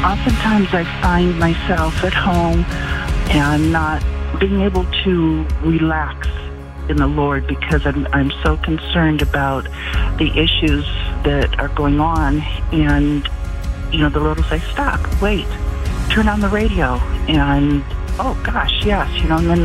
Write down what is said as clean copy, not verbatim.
oftentimes I find myself at home and not being able to relax in the Lord because I'm so concerned about the issues that are going on. And, the Lord will say, stop, wait, turn on the radio. And, oh, gosh, yes, and then